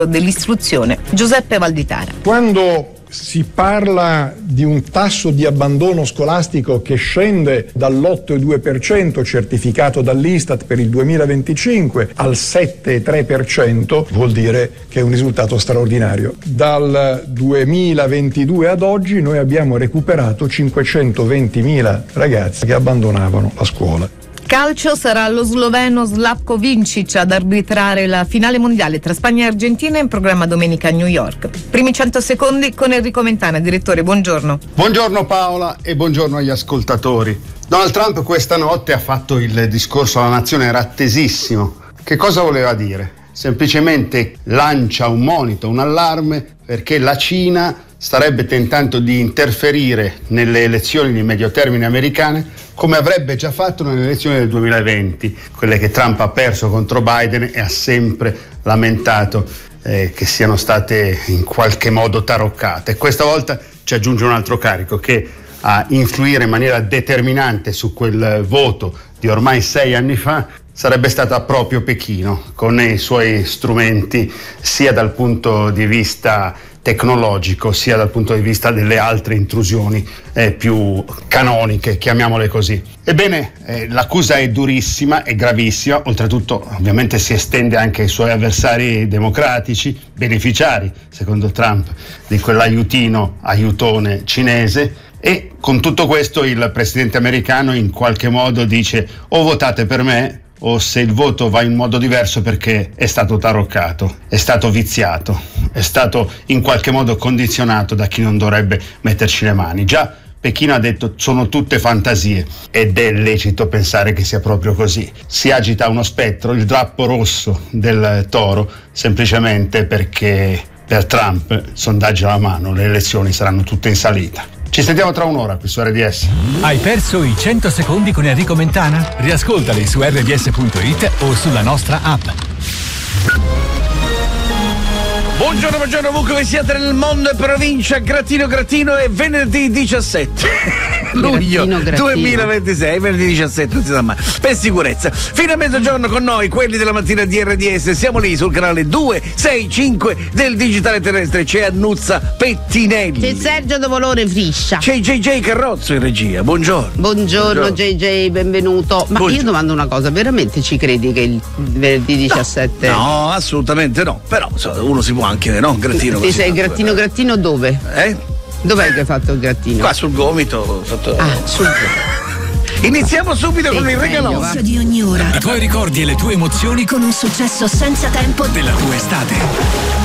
dell'istruzione Giuseppe Valditara. Quando si parla di un tasso di abbandono scolastico che scende dall'8,2% certificato dall'Istat per il 2025 al 7,3%, vuol dire che è un risultato straordinario. Dal 2022 ad oggi noi abbiamo recuperato 520.000 ragazzi che abbandonavano la scuola. Calcio, sarà lo sloveno Slavko Vincic ad arbitrare la finale mondiale tra Spagna e Argentina in programma domenica a New York. Primi 100 secondi con Enrico Mentana. Direttore, buongiorno. Buongiorno Paola e buongiorno agli ascoltatori. Donald Trump questa notte ha fatto il discorso alla nazione, era attesissimo. Che cosa voleva dire? Semplicemente lancia un monito, un allarme, perché la Cina starebbe tentando di interferire nelle elezioni di medio termine americane, come avrebbe già fatto nelle elezioni del 2020, quelle che Trump ha perso contro Biden, e ha sempre lamentato che siano state in qualche modo taroccate. Questa volta ci aggiunge un altro carico, che a influire in maniera determinante su quel voto di ormai 6 anni fa sarebbe stata proprio Pechino, con i suoi strumenti sia dal punto di vista tecnologico sia dal punto di vista delle altre intrusioni più canoniche, chiamiamole così. Ebbene, l'accusa è durissima, è gravissima, oltretutto ovviamente si estende anche ai suoi avversari democratici, beneficiari, secondo Trump, di quell'aiutone cinese. E con tutto questo il presidente americano in qualche modo dice: o votate per me, o se il voto va in modo diverso perché è stato taroccato, è stato viziato, è stato in qualche modo condizionato da chi non dovrebbe metterci le mani. Già Pechino ha detto: sono tutte fantasie, ed è lecito pensare che sia proprio così. Si agita uno spettro, il drappo rosso del toro, semplicemente perché per Trump, sondaggi alla mano, le elezioni saranno tutte in salita. Ci sentiamo tra un'ora qui su RDS. Hai perso i 100 secondi con Enrico Mentana? Riascoltali su rds.it o sulla nostra app. Buongiorno ovunque siate nel mondo e provincia, grattino è venerdì 17 luglio 2026, venerdì 17, non si sa mai, per sicurezza. Fino a mezzogiorno con noi, quelli della mattina di RDS, siamo lì sul canale 265 del digitale terrestre. C'è Annuzza Pettinelli, c'è Sergio Dovolone Friscia, c'è JJ Carrozzo in regia. Buongiorno JJ, benvenuto. Ma io domando una cosa, veramente ci credi che il venerdì 17? No, assolutamente no, però uno si può anche, no? Grattino. Ti sei grattino dove? Dov'è che hai fatto il grattino? Qua sul gomito. Sul gomito. Iniziamo subito con il regalò di ogni ora. I tuoi ricordi e le tue emozioni con un successo senza tempo della tua estate.